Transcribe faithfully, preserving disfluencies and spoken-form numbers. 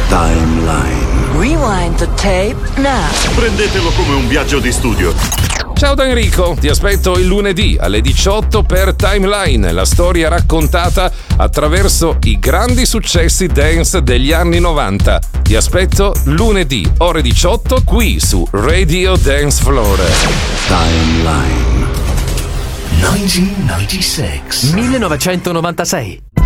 Timeline. Rewind the tape now. Prendetelo come un viaggio di studio. Ciao da Enrico, ti aspetto il lunedì alle diciotto per Timeline, la storia raccontata attraverso i grandi successi dance degli anni novanta. Ti aspetto lunedì, ore diciotto, qui su Radio Dance Floor. Timeline. millenovecentonovantasei. millenovecentonovantasei.